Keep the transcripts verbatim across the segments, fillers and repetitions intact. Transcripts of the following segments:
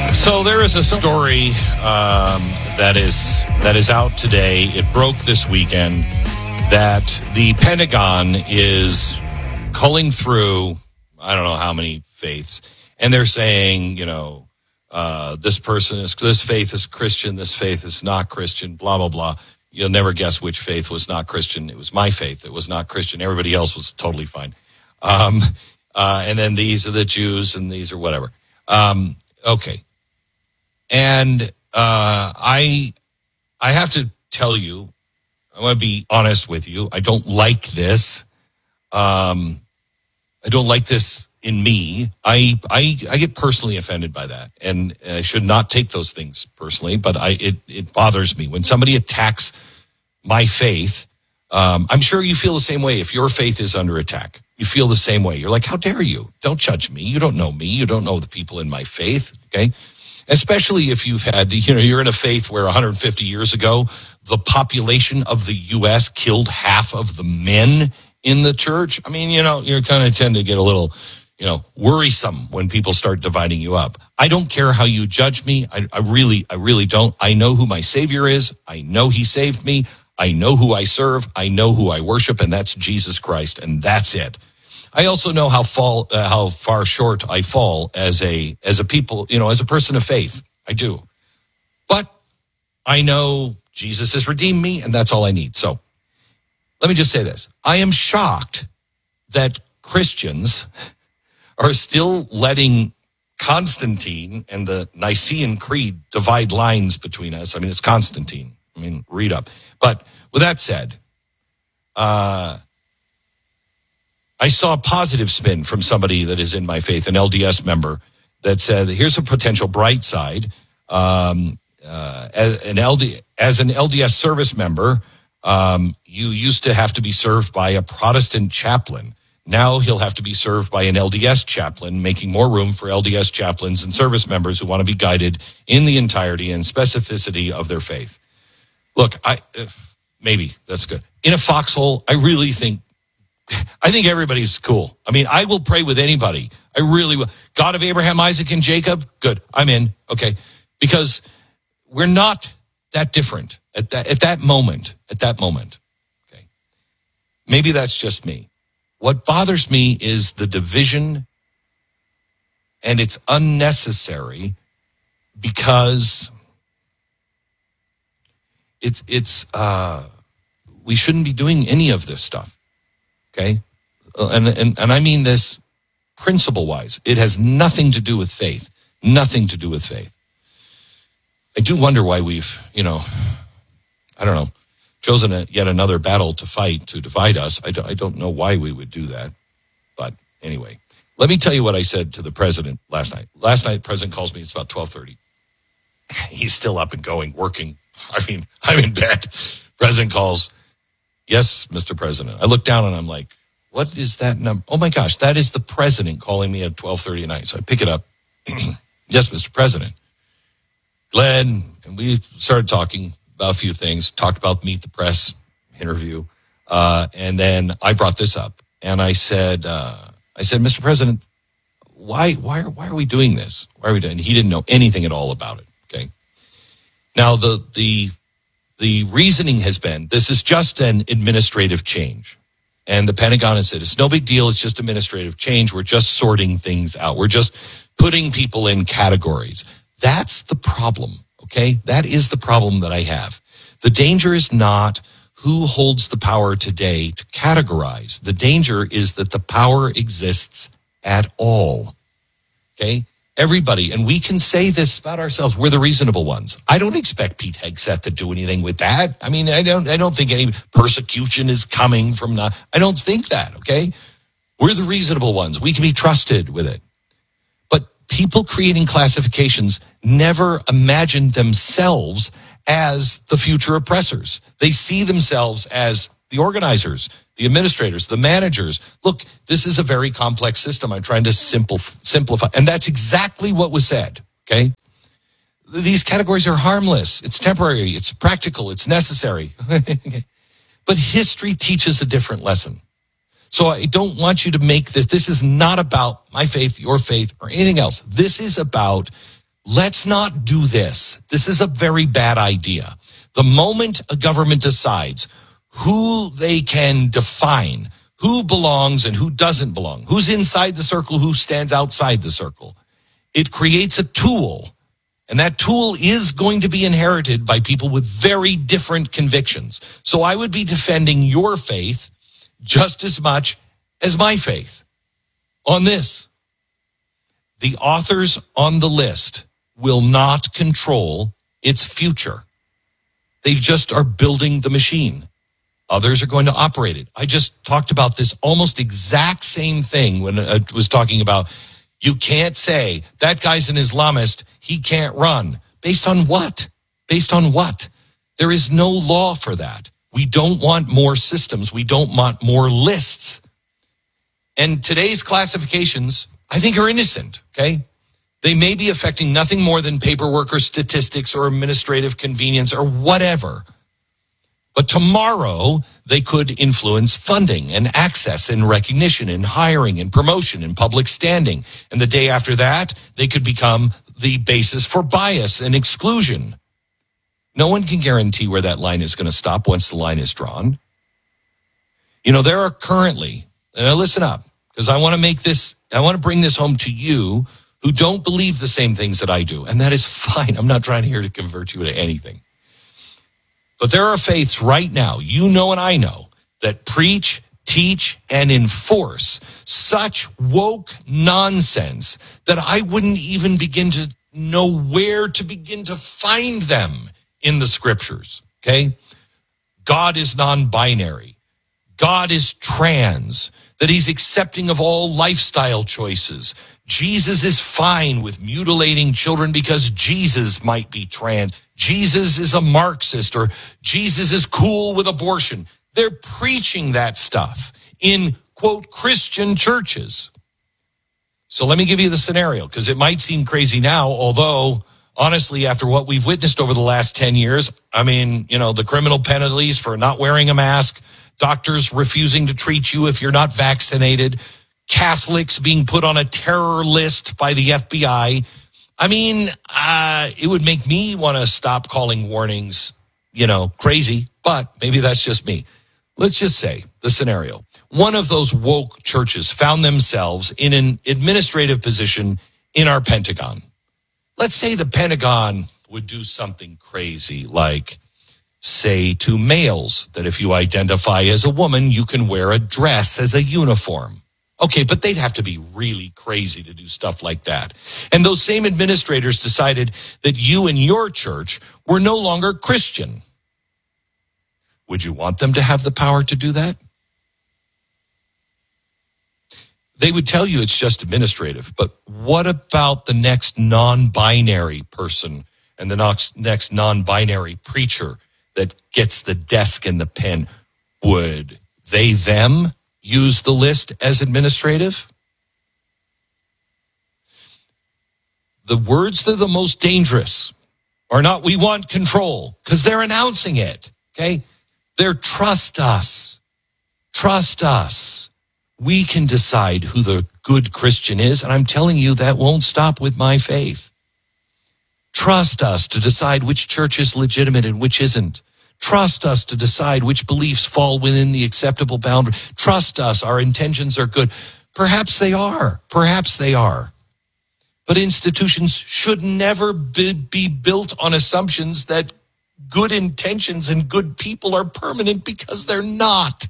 So there is a story um, that is that is out today. It broke this weekend that the Pentagon is culling through, I don't know how many faiths, and they're saying, you know, uh, this person is, this faith is Christian, this faith is not Christian, blah, blah, blah. You'll never guess which faith was not Christian. It was my faith. It was not Christian. Everybody else was totally fine. Um, uh, and then these are the Jews and these are whatever. Um, okay. And uh, I I have to tell you, I want to be honest with you. I don't like this. Um, I don't like this in me. I, I I get personally offended by that, and I should not take those things personally. But I it it bothers me when somebody attacks my faith. Um, I'm sure you feel the same way. If your faith is under attack, you feel the same way. You're like, how dare you? Don't judge me. You don't know me. You don't know the people in my faith. Okay. Especially if you've had, you know, you're in a faith where one hundred fifty years ago, the population of the U S killed half of the men in the church. I mean, you know, you kind of tend to get a little, you know, worrisome when people start dividing you up. I don't care how you judge me. I, I really, I really don't. I know who my Savior is. I know He saved me. I know who I serve. I know who I worship, and that's Jesus Christ, and that's it. I also know how fall, uh, how far short I fall as a as a people, you know, as a person of faith. I do, but I know Jesus has redeemed me, and that's all I need. So, let me just say this: I am shocked that Christians are still letting Constantine and the Nicene Creed divide lines between us. I mean, it's Constantine. I mean, read up. But with that said, uh. I saw a positive spin from somebody that is in my faith, an L D S member, that said, here's a potential bright side. Um, uh, as, an L D, as an L D S service member, um, you used to have to be served by a Protestant chaplain. Now he'll have to be served by an L D S chaplain, making more room for L D S chaplains and service members who want to be guided in the entirety and specificity of their faith. Look, I uh, maybe that's good. In a foxhole, I really think I think everybody's cool. I mean, I will pray with anybody. I really will. God of Abraham, Isaac, and Jacob, good. I'm in. Okay. Because we're not that different at that, at that moment, at that moment. Okay. Maybe that's just me. What bothers me is the division, and it's unnecessary because it's, it's, uh, we shouldn't be doing any of this stuff. Okay, and, and and I mean this principle-wise. It has nothing to do with faith. Nothing to do with faith. I do wonder why we've, you know, I don't know, chosen a, yet another battle to fight to divide us. I don't, I don't know why we would do that. But anyway, let me tell you what I said to the president last night. Last night, the president calls me. It's about twelve thirty. He's still up and going, working. I mean, I'm in bed. President calls. Yes, Mister President. I look down and I'm like, what is that number? Oh my gosh, that is the president calling me at twelve thirty at night. So I pick it up. Yes, Mister President. Glenn, and we started talking about a few things, talked about Meet the Press interview. Uh, and then I brought this up and I said, uh, I said, Mister President, why, why are, why are we doing this? Why are we doing it? He didn't know anything at all about it. Okay. Now the, the, The reasoning has been, this is just an administrative change. And the Pentagon has said, it's no big deal. It's just administrative change. We're just sorting things out. We're just putting people in categories. That's the problem, okay? That is the problem that I have. The danger is not who holds the power today to categorize. The danger is that the power exists at all, okay? Everybody, and we can say this about ourselves, we're the reasonable ones. I don't expect Pete Hegseth to do anything with that. I mean, I don't I don't think any persecution is coming from not, I don't think that, okay? We're the reasonable ones. We can be trusted with it. But people creating classifications never imagined themselves as the future oppressors. They see themselves as the organizers, the administrators, the managers. Look, this is a very complex system. I'm trying to simple, simplify. And that's exactly what was said, okay? These categories are harmless. It's temporary. It's practical. It's necessary. But history teaches a different lesson. So I don't want you to make this. This is not about my faith, your faith, or anything else. This is about let's not do this. This is a very bad idea. The moment a government decides who they can define, who belongs and who doesn't belong, who's inside the circle, who stands outside the circle, it creates a tool. And that tool is going to be inherited by people with very different convictions. So I would be defending your faith just as much as my faith on this. The authors on the list will not control its future. They just are building the machine. Others are going to operate it. I just talked about this almost exact same thing when I was talking about you can't say that guy's an Islamist, he can't run. Based on what? Based on what? There is no law for that. We don't want more systems. We don't want more lists. And today's classifications, I think, are innocent, okay? They may be affecting nothing more than paperwork or statistics or administrative convenience or whatever. But tomorrow, they could influence funding and access and recognition and hiring and promotion and public standing. And the day after that, they could become the basis for bias and exclusion. No one can guarantee where that line is going to stop once the line is drawn. You know, there are currently, and now listen up, because I want to make this, I want to bring this home to you who don't believe the same things that I do. And that is fine. I'm not trying here to convert you to anything. But there are faiths right now, you know and I know, that preach, teach, and enforce such woke nonsense that I wouldn't even begin to know where to begin to find them in the scriptures, okay? God is non-binary. God is trans, that he's accepting of all lifestyle choices. Jesus is fine with mutilating children because Jesus might be trans. Jesus is a Marxist, or Jesus is cool with abortion. They're preaching that stuff in, quote, Christian churches. So let me give you the scenario, because it might seem crazy now, although, honestly, after what we've witnessed over the last ten years, I mean, you know, the criminal penalties for not wearing a mask, doctors refusing to treat you if you're not vaccinated, Catholics being put on a terror list by the F B I. I mean, uh, it would make me want to stop calling warnings, you know, crazy, but maybe that's just me. Let's just say the scenario. One of those woke churches found themselves in an administrative position in our Pentagon. Let's say the Pentagon would do something crazy, like say to males that if you identify as a woman, you can wear a dress as a uniform. Okay, but they'd have to be really crazy to do stuff like that. And those same administrators decided that you and your church were no longer Christian. Would you want them to have the power to do that? They would tell you it's just administrative, but what about the next non-binary person and the next, next non-binary preacher that gets the desk and the pen? Would they, them, use the list as administrative? The words that are the most dangerous are not, we want control, because they're announcing it, okay? They're trust us. Trust us. We can decide who the good Christian is, and I'm telling you that won't stop with my faith. Trust us to decide which church is legitimate and which isn't. Trust us to decide which beliefs fall within the acceptable boundary. Trust us, our intentions are good. Perhaps they are. Perhaps they are. But institutions should never be, be built on assumptions that good intentions and good people are permanent, because they're not.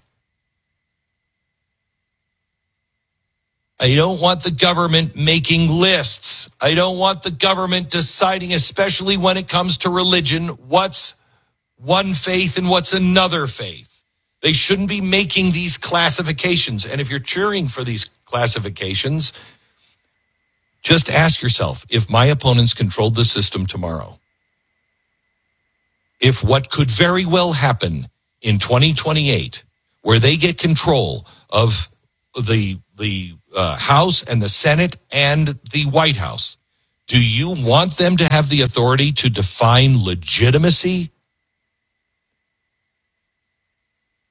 I don't want the government making lists. I don't want the government deciding, especially when it comes to religion, what's one faith and what's another faith. They shouldn't be making these classifications. And if you're cheering for these classifications, just ask yourself, if my opponents controlled the system tomorrow, if what could very well happen in twenty twenty-eight, where they get control of the the uh, House and the Senate and the White House, do you want them to have the authority to define legitimacy?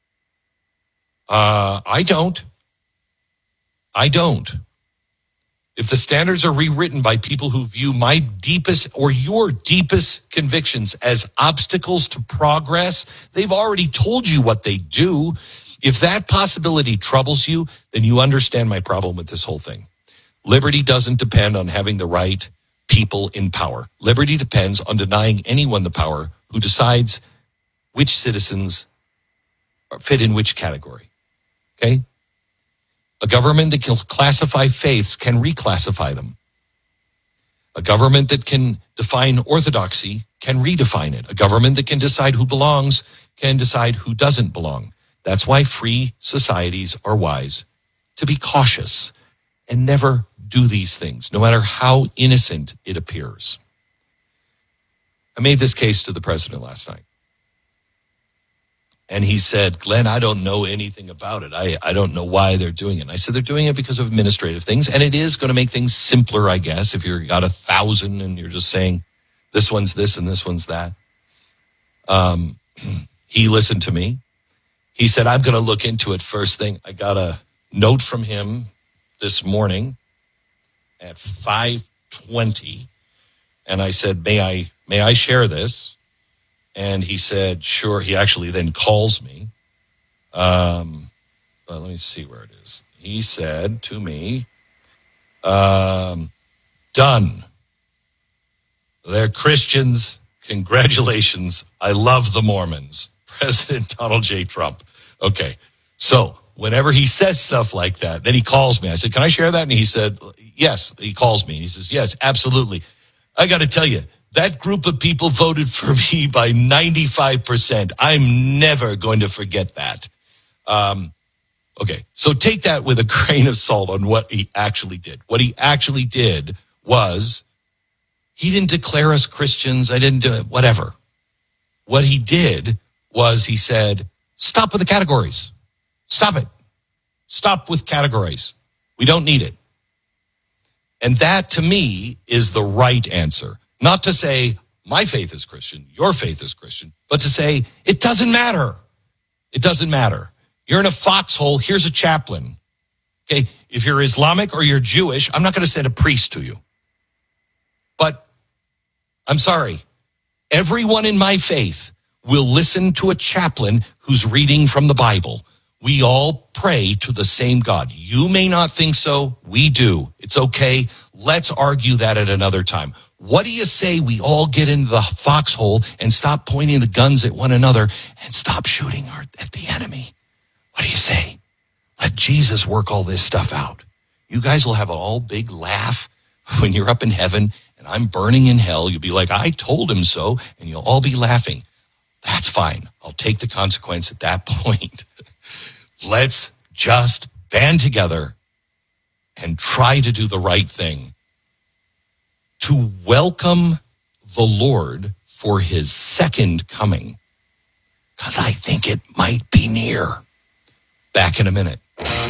Uh, I don't. I don't. if the standards are rewritten by people who view my deepest or your deepest convictions as obstacles to progress, they've already told you what they do. If that possibility troubles you, then you understand my problem with this whole thing. Liberty doesn't depend on having the right people in power. Liberty depends on denying anyone the power who decides which citizens fit in which category. Okay? A government that can classify faiths can reclassify them. A government that can define orthodoxy can redefine it. A government that can decide who belongs can decide who doesn't belong. That's why free societies are wise to be cautious and never do these things, no matter how innocent it appears. I made this case to the president last night. And he said, Glenn, I don't know anything about it. I, I don't know why they're doing it. And I said, they're doing it because of administrative things. And it is going to make things simpler, I guess, if you've got a thousand and you're just saying, this one's this and this one's that. Um, he listened to me. He said, I'm going to look into it first thing. I got a note from him this morning at five twenty. And I said, may I, may I share this? And he said, sure. He actually then calls me. Um, well, let me see where it is. He said to me, um, done. They're Christians. Congratulations. I love the Mormons. President Donald J. Trump. Okay. So whenever he says stuff like that, then he calls me. I said, can I share that? And he said, yes. He calls me. He says, yes, absolutely. I got to tell you, that group of people voted for me by ninety-five percent. I'm never going to forget that. Um, okay, so take that with a grain of salt on what he actually did. What he actually did was he didn't declare us Christians. I didn't do it, whatever. What he did was he said, stop with the categories. Stop it. Stop with categories. We don't need it. And that, to me, is the right answer. Not to say, my faith is Christian, your faith is Christian, but to say, it doesn't matter. It doesn't matter. You're in a foxhole, here's a chaplain. Okay, if you're Islamic or you're Jewish, I'm not going to send a priest to you. But I'm sorry, everyone in my faith will listen to a chaplain who's reading from the Bible. We all pray to the same God. You may not think so. We do. It's okay. Let's argue that at another time. What do you say we all get into the foxhole and stop pointing the guns at one another and stop shooting our, at the enemy? What do you say? Let Jesus work all this stuff out. You guys will have an all big laugh when you're up in heaven and I'm burning in hell. You'll be like, I told him so, and you'll all be laughing. That's fine. I'll take the consequence at that point. Let's just band together and try to do the right thing to welcome the Lord for his second coming, because I think it might be near. Back in a minute.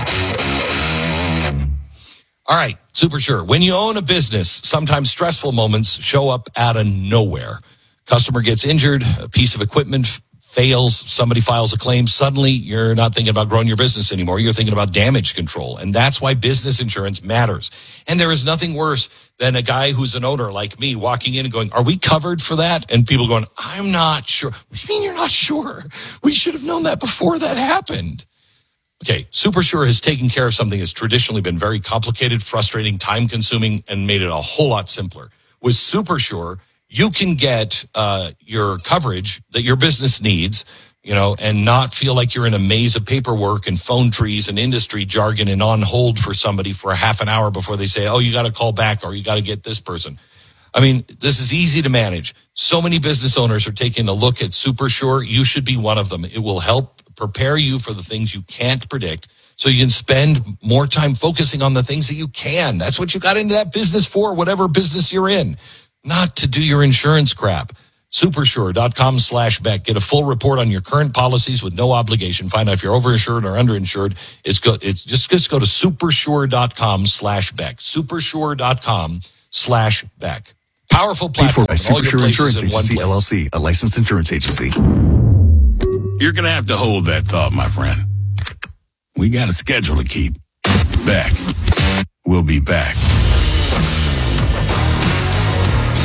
All right, super sure. When you own a business, sometimes stressful moments show up out of nowhere. Customer gets injured, a piece of equipment fails, somebody files a claim. Suddenly, you're not thinking about growing your business anymore. You're thinking about damage control. And that's why business insurance matters. And there is nothing worse than a guy who's an owner like me walking in and going, are we covered for that? And people going, I'm not sure. What do you mean you're not sure? We should have known that before that happened. Okay, SuperSure has taken care of something that's traditionally been very complicated, frustrating, time-consuming, and made it a whole lot simpler. With SuperSure, you can get uh, your coverage that your business needs, you know, and not feel like you're in a maze of paperwork and phone trees and industry jargon and on hold for somebody for a half an hour before they say, oh, you got to call back or you got to get this person. I mean, this is easy to manage. So many business owners are taking a look at SuperSure. You should be one of them. It will help prepare you for the things you can't predict so you can spend more time focusing on the things that you can. That's what you got into that business for, whatever business you're in. Not to do your insurance crap. Supersure.com slash Beck. Get a full report on your current policies with no obligation. Find out if you're overinsured or underinsured. It's go, it's just, just go to supersure.com slash Beck. Supersure.com slash Beck. Powerful platform. By Supersure Insurance Agency, L L C, a licensed insurance agency. You're going to have to hold that thought, my friend. We got a schedule to keep. Back. We'll be back.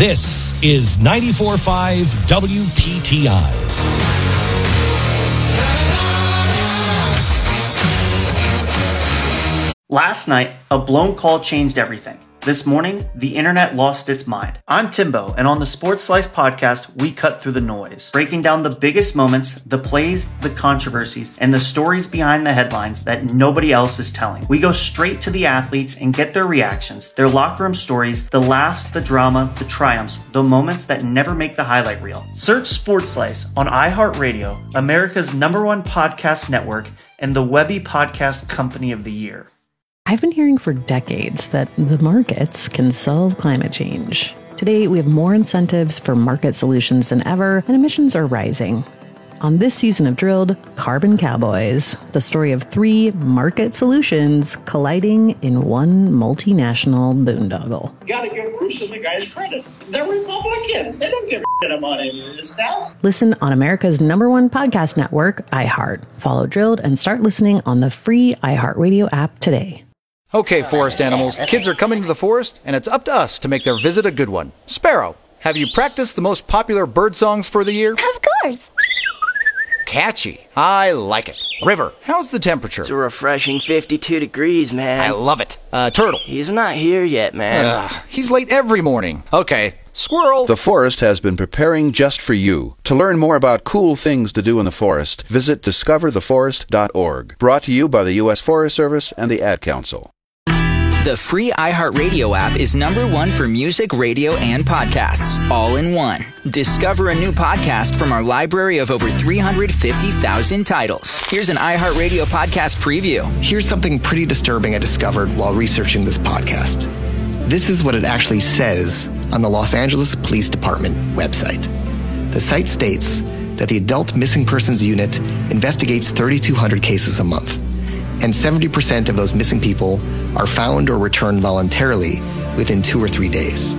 This is ninety-four point five W P T I. Last night, a blown call changed everything. This morning, the internet lost its mind. I'm Timbo, and on the Sports Slice podcast, we cut through the noise, breaking down the biggest moments, the plays, the controversies, and the stories behind the headlines that nobody else is telling. We go straight to the athletes and get their reactions, their locker room stories, the laughs, the drama, the triumphs, the moments that never make the highlight reel. Search Sports Slice on iHeartRadio, America's number one podcast network, and the Webby Podcast Company of the Year. I've been hearing for decades that the markets can solve climate change. Today, we have more incentives for market solutions than ever, and emissions are rising. On this season of Drilled, Carbon Cowboys, the story of three market solutions colliding in one multinational boondoggle. You gotta give Bruce and the guys credit. They're Republicans. They don't give a shit about any of this stuff. Listen on America's number one podcast network, iHeart. Follow Drilled and start listening on the free iHeartRadio app today. Okay, forest animals, kids are coming to the forest, and it's up to us to make their visit a good one. Sparrow, have you practiced the most popular bird songs for the year? Of course. Catchy. I like it. River, how's the temperature? It's a refreshing fifty-two degrees, man. I love it. Uh, Turtle. He's not here yet, man. Uh, he's late every morning. Okay. Squirrel. The forest has been preparing just for you. To learn more about cool things to do in the forest, visit discover the forest dot org. Brought to you by the U S Forest Service and the Ad Council. The free iHeartRadio app is number one for music, radio, and podcasts, all in one. Discover a new podcast from our library of over three hundred fifty thousand titles. Here's an iHeartRadio podcast preview. Here's something pretty disturbing I discovered while researching this podcast. This is what it actually says on the Los Angeles Police Department website. The site states that the Adult Missing Persons Unit investigates thirty-two hundred cases a month, and seventy percent of those missing people are found or returned voluntarily within two or three days.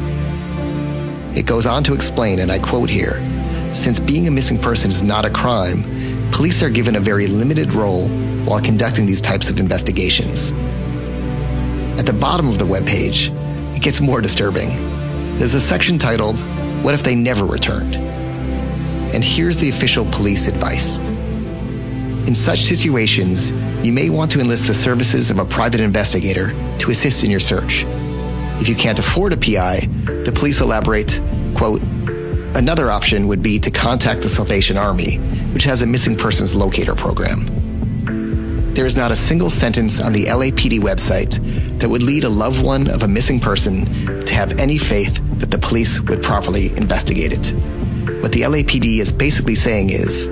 It goes on to explain, and I quote here, since being a missing person is not a crime, police are given a very limited role while conducting these types of investigations. At the bottom of the webpage, it gets more disturbing. There's a section titled, What If They Never Returned? And here's the official police advice. In such situations, you may want to enlist the services of a private investigator to assist in your search. If you can't afford a P I, the police elaborate, quote, another option would be to contact the Salvation Army, which has a missing persons locator program. There is not a single sentence on the L A P D website that would lead a loved one of a missing person to have any faith that the police would properly investigate it. What the L A P D is basically saying is,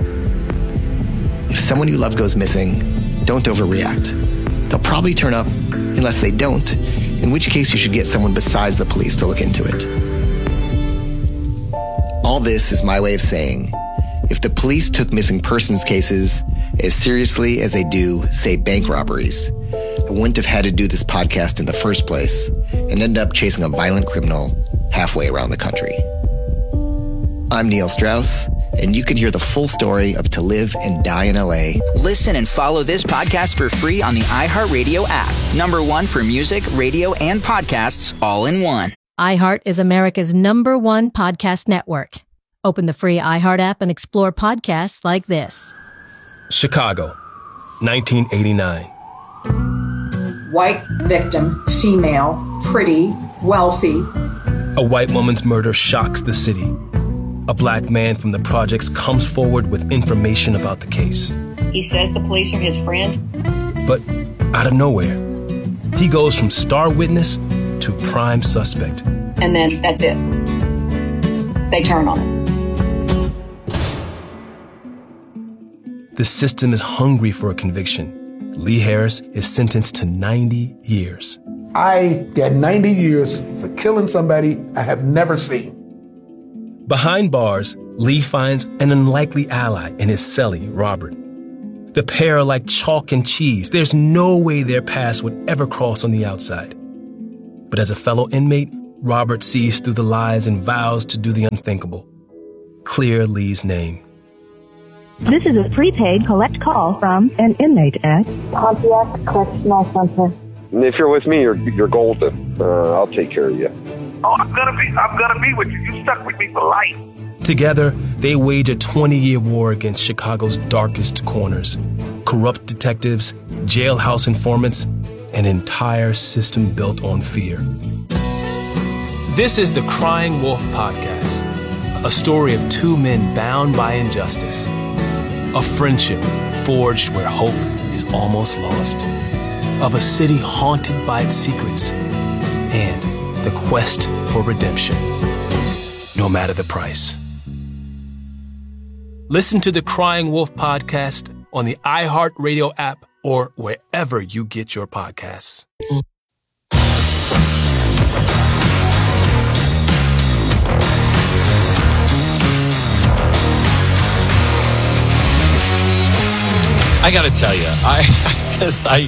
if someone you love goes missing, don't overreact. They'll probably turn up unless they don't, in which case you should get someone besides the police to look into it. All this is my way of saying, if the police took missing persons cases as seriously as they do, say, bank robberies, I wouldn't have had to do this podcast in the first place and end up chasing a violent criminal halfway around the country. I'm Neil Strauss, and you can hear the full story of To Live and Die in L A. Listen and follow this podcast for free on the iHeartRadio app. Number one for music, radio, and podcasts, all in one. iHeart is America's number one podcast network. Open the free iHeart app and explore podcasts like this. Chicago, nineteen eighty-nine. White victim, female, pretty, wealthy. A white woman's murder shocks the city. A black man from the projects comes forward with information about the case. He says the police are his friends. But out of nowhere, he goes from star witness to prime suspect. And then that's it. They turn on him. The system is hungry for a conviction. Lee Harris is sentenced to ninety years. I got ninety years for killing somebody I have never seen. Behind bars, Lee finds an unlikely ally in his cellie, Robert. The pair are like chalk and cheese. There's no way their paths would ever cross on the outside. But as a fellow inmate, Robert sees through the lies and vows to do the unthinkable. Clear Lee's name. This is a prepaid collect call from an inmate at Pontiac Correctional Center. If you're with me, you're, you're golden. Uh, I'll take care of you. Oh, I'm gonna be, I'm gonna be with you. You stuck with me for life. Together, they wage a twenty-year war against Chicago's darkest corners. Corrupt detectives, jailhouse informants, an entire system built on fear. This is the Crying Wolf Podcast, a story of two men bound by injustice, a friendship forged where hope is almost lost, of a city haunted by its secrets, and the quest for redemption, no matter the price. Listen to the Crying Wolf Podcast on the iHeartRadio app or wherever you get your podcasts. I got to tell you, I, I guess I,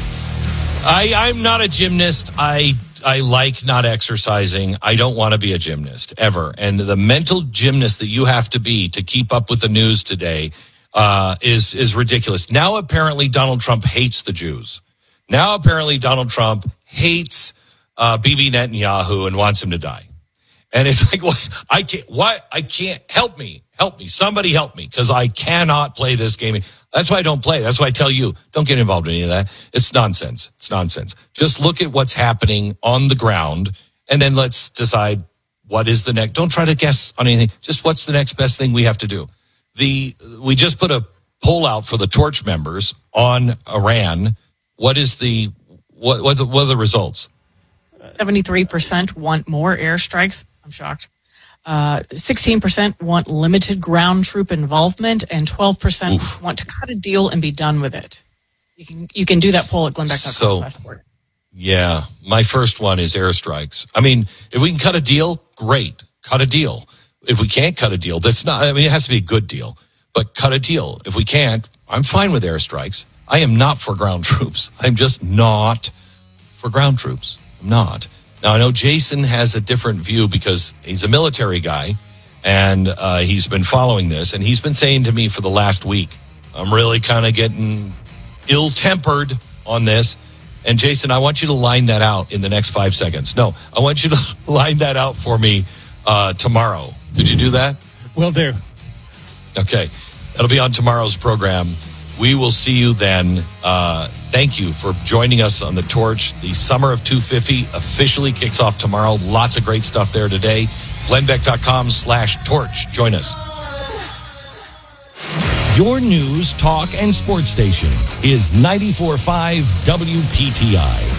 I, I'm not a gymnast. I, I like not exercising. I don't want to be a gymnast ever. And the mental gymnast that you have to be to keep up with the news today uh, is is ridiculous. Now apparently Donald Trump hates the Jews. Now apparently Donald Trump hates uh, Bibi Netanyahu and wants him to die. And it's like, what? I can't. What? I can't. Help me. Help me. Somebody help me, because I cannot play this game. That's why I don't play. That's why I tell you, don't get involved in any of that. It's nonsense. It's nonsense. Just look at what's happening on the ground, and then let's decide what is the next. Don't try to guess on anything. Just what's the next best thing we have to do. The we just put a poll out for the Torch members on Iran. What is the what? What, the, what are the results? seventy-three percent want more airstrikes. I'm shocked. Uh, sixteen percent want limited ground troop involvement, and twelve percent Oof. want to cut a deal and be done with it. You can you can do that poll at glenn beck dot com. So, yeah, my first one is airstrikes. I mean, if we can cut a deal, great. Cut a deal. If we can't cut a deal, that's not, I mean, it has to be a good deal, but cut a deal. If we can't, I'm fine with airstrikes. I am not for ground troops. I'm just not for ground troops. I'm not. Now, I know Jason has a different view because he's a military guy, and uh, he's been following this, and he's been saying to me for the last week, I'm really kind of getting ill-tempered on this. And Jason, I want you to line that out in the next five seconds. No, I want you to line that out for me uh, tomorrow. Did you do that? Will do. Okay. That'll be on tomorrow's program. We will see you then. Uh, thank you for joining us on The Torch. The Summer of two fifty officially kicks off tomorrow. Lots of great stuff there today. glenn beck dot com slash torch. Join us. Your news, talk, and sports station is ninety-four point five W P T I.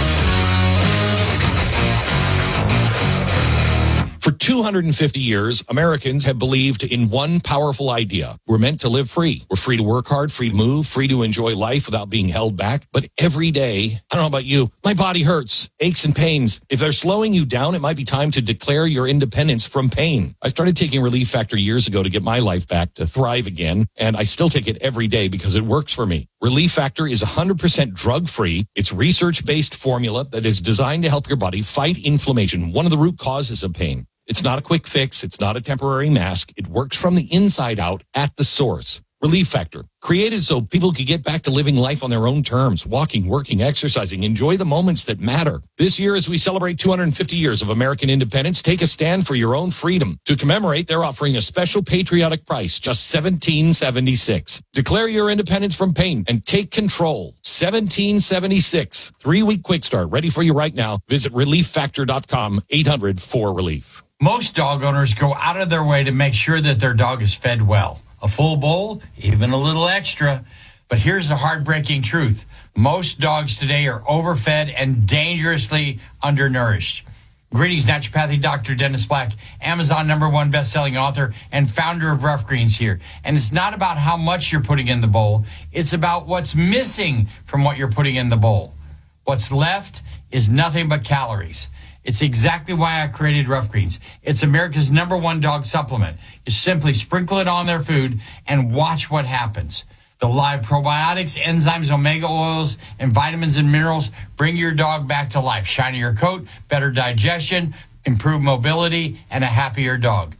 For two hundred fifty years, Americans have believed in one powerful idea. We're meant to live free. We're free to work hard, free to move, free to enjoy life without being held back. But every day, I don't know about you, my body hurts, aches and pains. If they're slowing you down, it might be time to declare your independence from pain. I started taking Relief Factor years ago to get my life back, to thrive again, and I still take it every day because it works for me. Relief Factor is one hundred percent drug-free. It's research-based formula that is designed to help your body fight inflammation, one of the root causes of pain. It's not a quick fix. It's not a temporary mask. It works from the inside out at the source. Relief Factor, created so people could get back to living life on their own terms, walking, working, exercising, enjoy the moments that matter. This year, as we celebrate two hundred fifty years of American independence, take a stand for your own freedom. To commemorate, they're offering a special patriotic price, just seventeen seventy-six. Declare your independence from pain and take control. seventeen seventy-six. Three-week quick start, ready for you right now. Visit relief factor dot com, eight hundred four relief. Most dog owners go out of their way to make sure that their dog is fed well. A full bowl, even a little extra. But here's the heartbreaking truth. Most dogs today are overfed and dangerously undernourished. Greetings, naturopathy Doctor Dennis Black, Amazon number one best-selling author and founder of Rough Greens here. And it's not about how much you're putting in the bowl. It's about what's missing from what you're putting in the bowl. What's left is nothing but calories. It's exactly why I created Rough Greens. It's America's number one dog supplement. You simply sprinkle it on their food and watch what happens. The live probiotics, enzymes, omega oils, and vitamins and minerals bring your dog back to life. Shinier coat, better digestion, improved mobility, and a happier dog.